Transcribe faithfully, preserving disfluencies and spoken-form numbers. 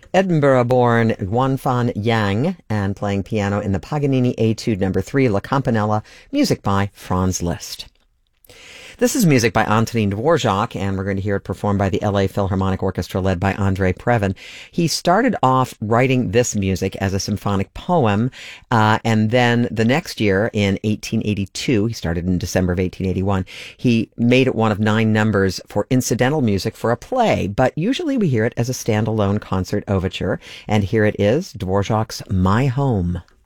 Edinburgh-born Guanfan Yang, and playing piano in the Paganini Etude Number Three, La Campanella, music by Franz Liszt. This is music by Antonin Dvorak, and we're going to hear it performed by the L A Philharmonic Orchestra led by Andrei Previn. He started off writing this music as a symphonic poem, uh, and then the next year, in eighteen eighty-two, he started in December of eighteen eighty-one, he made it one of nine numbers for incidental music for a play, but usually we hear it as a standalone concert overture, and here it is, Dvorak's My Home.